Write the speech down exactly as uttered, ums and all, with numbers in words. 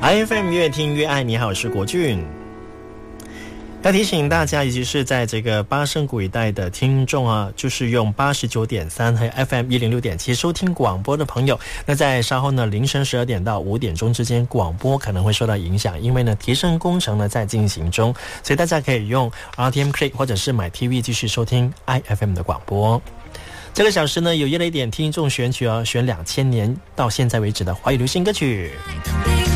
I F M 越听越爱，你好，我是国俊。要提醒大家，尤其是在这个巴生谷一带的听众啊，就是用八十九点三和 F M 一零六点七收听广播的朋友，那在稍后呢凌晨十二点到五点钟之间，广播可能会受到影响，因为呢提升工程呢在进行中，所以大家可以用 R T M Click 或者是买 T V 继续收听 I F M 的广播。这个小时呢有一类点听众选曲哦，选两千年到现在为止的华语流行歌曲。